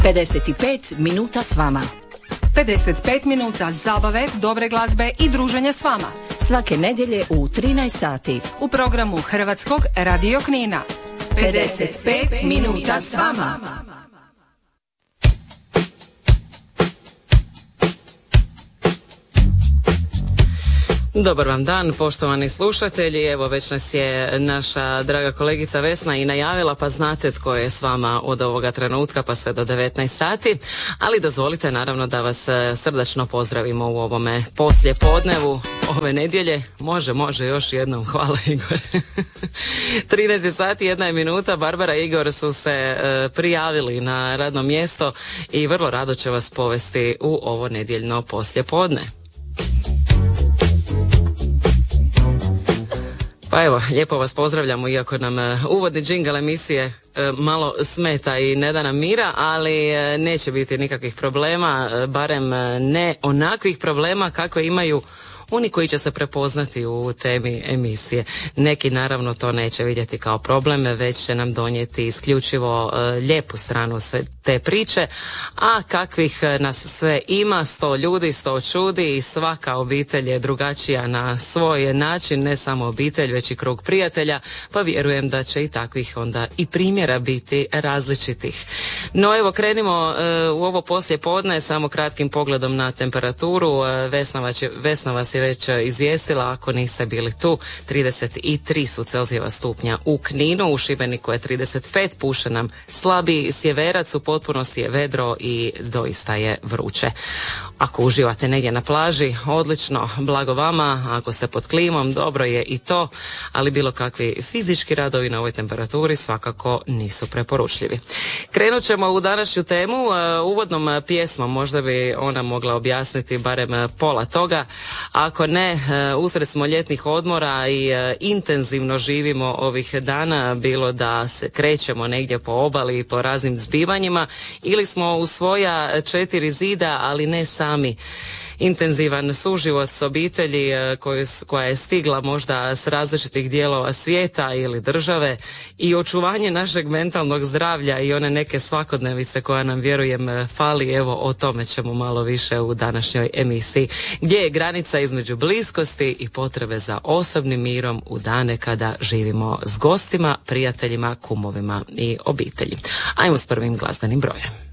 55 minuta s vama. 55 minuta zabave, dobre glazbe i druženja s vama. Svake nedjelje u 13 sati. U programu Hrvatskog radio Knina. 55 minuta s vama. Dobar vam dan, poštovani slušatelji. Evo, već nas je naša draga kolegica Vesna i najavila, pa znate tko je s vama od ovoga trenutka pa sve do 19 sati. Ali dozvolite naravno da vas srdačno pozdravimo u ovome poslijepodnevu ove nedjelje. Može još jednom. Hvala, Igor. 13 sati, 1 minuta. Barbara i Igor su se prijavili na radno mjesto i vrlo rado će vas povesti u ovo nedjeljno poslijepodne. Pa evo, lijepo vas pozdravljamo, iako nam uvodni džingl emisije malo smeta i ne da nam mira, ali neće biti nikakvih problema, barem ne onakvih problema kakve imaju oni koji će se prepoznati u temi emisije. Neki naravno to neće vidjeti kao problem, već će nam donijeti isključivo lijepu stranu sve te priče, a kakvih nas sve ima, 100 ljudi, 100 čudi i svaka obitelj je drugačija na svoj način, ne samo obitelj, već i krug prijatelja, pa vjerujem da će i takvih onda i primjera biti različitih. No evo, krenimo u ovo poslijepodne samo kratkim pogledom na temperaturu. Vesna vas je već izvijestila, ako niste bili tu, 33 su Celzijeva stupnja u Kninu, u Šibeniku je 35, puše nam slabi sjeverac, u potpunosti je vedro i doista je vruće. Ako uživate negdje na plaži, odlično, blago vama, ako ste pod klimom, dobro je i to, ali bilo kakvi fizički radovi na ovoj temperaturi svakako nisu preporučljivi. Krenut ćemo u današnju temu uvodnom pjesmom, možda bi ona mogla objasniti barem pola toga. Ako ne, usred smo ljetnih odmora i intenzivno živimo ovih dana, bilo da se krećemo negdje po obali i po raznim zbivanjima, ili smo u svoja 4 zida, ali ne sami. Intenzivan suživot s obitelji koja je stigla možda s različitih dijelova svijeta ili države i očuvanje našeg mentalnog zdravlja i one neke svakodnevice koja nam, vjerujem, fali. Evo, o tome ćemo malo više u današnjoj emisiji. Gdje je granica između bliskosti i potrebe za osobnim mirom u dane kada živimo s gostima, prijateljima, kumovima i obitelji. Ajmo s prvim glazbenim brojem.